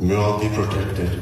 May all be protected.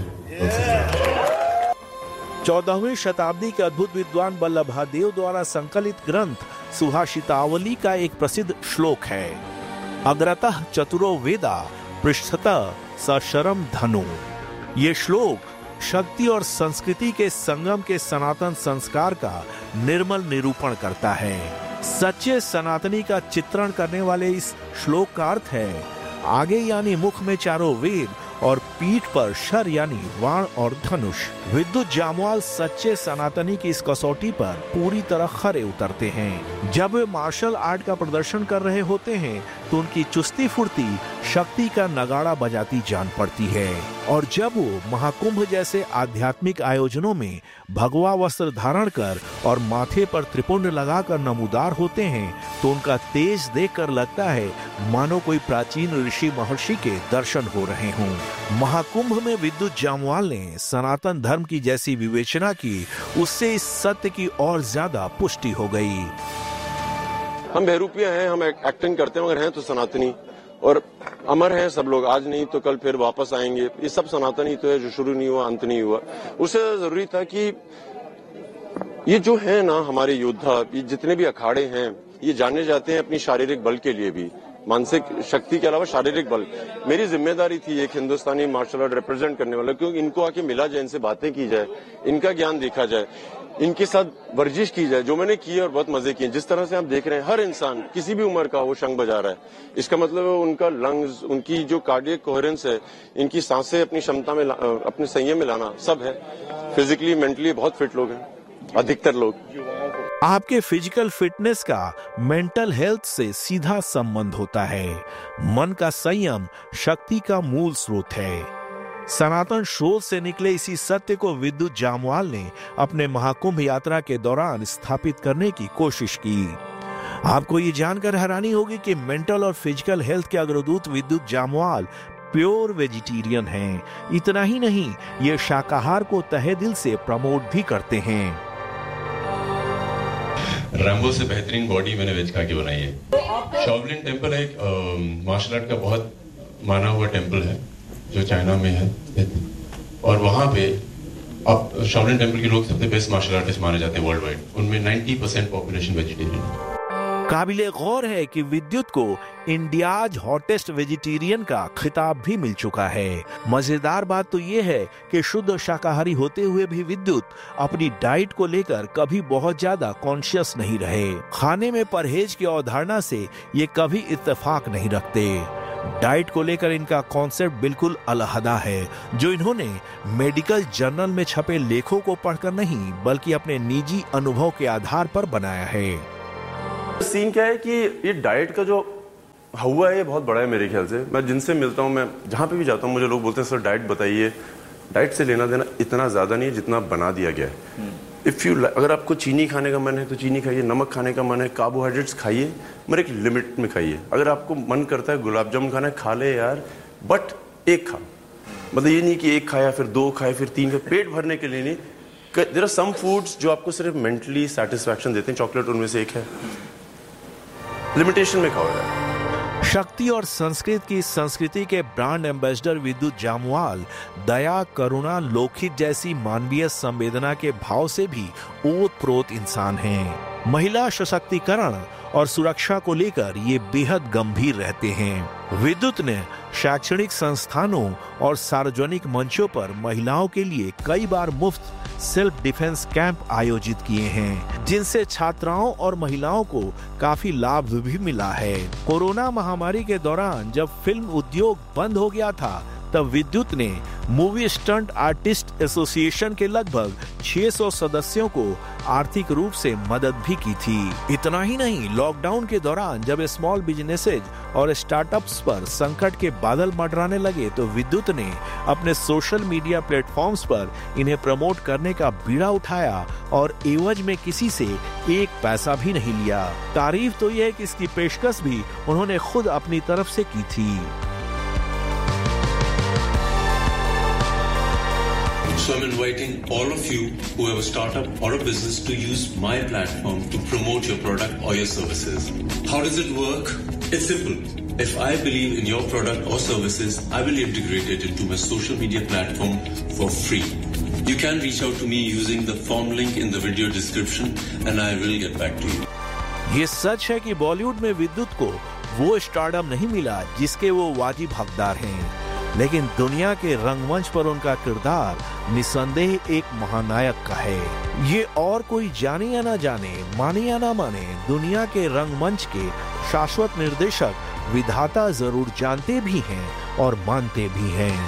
14वीं शताब्दी के अद्भुत विद्वान वल्लभादेव द्वारा संकलित ग्रंथ सुभाषितावली का एक प्रसिद्ध श्लोक है। अग्रतः चतुरो वेदा पृष्ठतः सशरम धनु। ये श्लोक शक्ति और संस्कृति के संगम के सनातन संस्कार का निर्मल निरूपण करता है। सच्चे सनातनी का चित्रण करने वाले इस श्लोक का अर्थ है, आगे यानी मुख में चारों वेद और पीठ पर शर यानी वाण और धनुष। विद्युत जामवाल सच्चे सनातनी की इस कसौटी पर पूरी तरह खरे उतरते हैं। जब वे मार्शल आर्ट का प्रदर्शन कर रहे होते हैं तो उनकी चुस्ती फुर्ती शक्ति का नगाड़ा बजाती जान पड़ती है, और जब वो महाकुंभ जैसे आध्यात्मिक आयोजनों में भगवा वस्त्र धारण कर और माथे पर त्रिपुंड लगाकर नमूदार होते हैं तो उनका तेज देखकर लगता है मानो कोई प्राचीन ऋषि महर्षि के दर्शन हो रहे हों। महाकुंभ में विद्युत जामवाल ने सनातन धर्म की जैसी विवेचना की, उससे इस सत्य की और ज्यादा पुष्टि हो गई। हम बहरूपिया हैं, हम एक्टिंग करते हैं, मगर हैं तो सनातनी और अमर हैं सब लोग। आज नहीं तो कल फिर वापस आएंगे। ये सब सनातनी तो है, जो शुरू नहीं हुआ अंत नहीं हुआ। उससे जरूरी था कि ये जो है ना हमारे योद्धा, ये जितने भी अखाड़े हैं, ये जाने जाते हैं अपनी शारीरिक बल के लिए भी, मानसिक शक्ति के अलावा शारीरिक बल। मेरी जिम्मेदारी थी एक हिंदुस्तानी मार्शल आर्ट रिप्रेजेंट करने वाला, क्योंकि इनको आके मिला जाए, इनसे बातें की जाए, इनका ज्ञान देखा जाए, इनके साथ वर्जिश की जाए, जो मैंने की है और बहुत मजे किए। जिस तरह से आप देख रहे हैं, हर इंसान किसी भी उम्र का वो शंख बजा रहा है, इसका मतलब है उनका लंग्स, उनकी जो कार्डियक कोहेरेंस है, इनकी सांसें अपनी क्षमता में अपने संयम में लाना, सब है। फिजिकली मेंटली बहुत फिट लोग हैं, अधिकतर लोग। आपके फिजिकल फिटनेस का मेंटल हेल्थ से सीधा संबंध होता है। मन का संयम शक्ति का मूल स्रोत है। सनातन शोध से निकले इसी सत्य को विद्युत जामवाल ने अपने महाकुंभ यात्रा के दौरान स्थापित करने की कोशिश की। आपको ये जानकर हैरानी होगी कि मेंटल और फिजिकल हेल्थ के अग्रदूत विद्युत जामवाल प्योर वेजिटेरियन हैं। इतना ही नहीं, ये शाकाहार को तहे दिल से प्रमोट भी करते हैं। रैम्बो से बेहतरीन बॉडी मैंने वेज खा के बनाई है। शाओलिन टेम्पल एक मार्शल आर्ट का बहुत माना हुआ टेम्पल है जो चाइना में है, और वहां पे अब शाओलिन टेम्पल के लोग सबसे बेस्ट मार्शल आर्टिस्ट माने जाते हैं वर्ल्ड वाइड। उनमें 90% पॉपुलेशन वेजिटेरियन है। काबिले गौर है कि विद्युत को इंडियाज हॉटेस्ट वेजिटेरियन का खिताब भी मिल चुका है। मजेदार बात तो ये है कि शुद्ध शाकाहारी होते हुए भी विद्युत अपनी डाइट को लेकर कभी बहुत ज्यादा कॉन्शियस नहीं रहे। खाने में परहेज की अवधारणा से ये कभी इत्तेफाक नहीं रखते। डाइट को लेकर इनका कॉन्सेप्ट बिल्कुल अलहदा है, जो इन्होंने मेडिकल जर्नल में छपे लेखों को पढ़कर नहीं बल्कि अपने निजी अनुभव के आधार पर बनाया है। सीन क्या है कि ये डाइट का जो हुआ है ये बहुत बड़ा है मेरे ख्याल से। मैं जिनसे मिलता हूँ, मैं जहाँ पे भी जाता हूँ, मुझे लोग बोलते हैं सर डाइट बताइए। डाइट से लेना देना इतना ज्यादा नहीं है जितना बना दिया गया है। अगर आपको चीनी खाने का मन है तो चीनी खाइए, नमक खाने का मन है, कार्बोहाइड्रेट्स खाइए, मगर एक लिमिट में खाइए। अगर आपको मन करता है गुलाब जामुन खाना है, खा ले यार, बट एक खा। मतलब ये नहीं कि एक खाया फिर दो खाए फिर तीन खाए, पेट भरने के लिए नहीं। देयर आर सम फूड्स जो आपको सिर्फ मेंटली सेटिस्फैक्शन देते हैं, चॉकलेट उनमें से एक है। लिमिटेशन में खाओ यार। शक्ति और संस्कृत की संस्कृति के ब्रांड एम्बेसडर विद्युत जामवाल दया, करुणा, लोकहित जैसी मानवीय संवेदना के भाव से भी ओतप्रोत इंसान हैं। महिला सशक्तिकरण और सुरक्षा को लेकर ये बेहद गंभीर रहते हैं। विद्युत ने शैक्षणिक संस्थानों और सार्वजनिक मंचों पर महिलाओं के लिए कई बार मुफ्त सेल्फ डिफेंस कैंप आयोजित किए हैं, जिनसे छात्राओं और महिलाओं को काफी लाभ भी मिला है। कोरोना महामारी के दौरान जब फिल्म उद्योग बंद हो गया था, तब विद्युत ने मूवी स्टंट आर्टिस्ट एसोसिएशन के लगभग 600 सदस्यों को आर्थिक रूप से मदद भी की थी। इतना ही नहीं, लॉकडाउन के दौरान जब स्मॉल बिजनेसेज और स्टार्टअप्स पर संकट के बादल मंडराने लगे तो विद्युत ने अपने सोशल मीडिया प्लेटफॉर्म्स पर इन्हें प्रमोट करने का बीड़ा उठाया और एवज में किसी से एक पैसा भी नहीं लिया। तारीफ तो यह है कि इसकी पेशकश भी उन्होंने खुद अपनी तरफ से की थी। So I'm inviting all of you who have a startup or a business to use my platform to promote your product or your services. How does it work? It's simple. If I believe in your product or services, I will integrate it into my social media platform for free. You can reach out to me using the form link in the video description and I will get back to you. ये सच है कि बॉलीवुड में विद्युत को वो stardom नहीं मिला जिसके वो वाजिब हकदार हैं, लेकिन दुनिया के रंगमंच पर उनका किरदार निसंदेह एक महानायक का है। ये और कोई जाने या ना जाने, माने या ना माने, दुनिया के रंगमंच के शाश्वत निर्देशक विधाता जरूर जानते भी हैं और मानते भी हैं।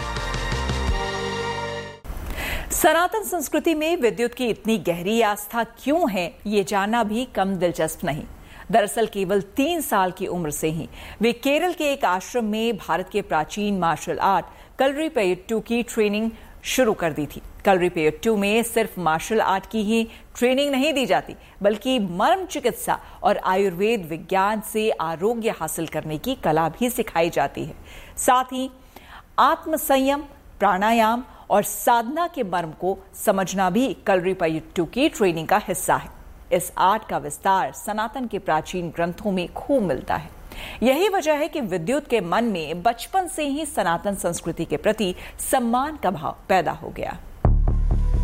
सनातन संस्कृति में विद्युत की इतनी गहरी आस्था क्यों है, ये जानना भी कम दिलचस्प नहीं। दरअसल केवल 3 साल की उम्र से ही वे केरल के एक आश्रम में भारत के प्राचीन मार्शल आर्ट कलरीपयट्टू की ट्रेनिंग शुरू कर दी थी। कलरीपयट्टू में सिर्फ मार्शल आर्ट की ही ट्रेनिंग नहीं दी जाती, बल्कि मर्म चिकित्सा और आयुर्वेद विज्ञान से आरोग्य हासिल करने की कला भी सिखाई जाती है। साथ ही आत्मसंयम, प्राणायाम और साधना के मर्म को समझना भी कलरीपयट्टू की ट्रेनिंग का हिस्सा है। इस आर्ट का विस्तार सनातन के प्राचीन ग्रंथों में खूब मिलता है। यही वजह है कि विद्युत के मन में बचपन से ही सनातन संस्कृति के प्रति सम्मान का भाव पैदा हो गया।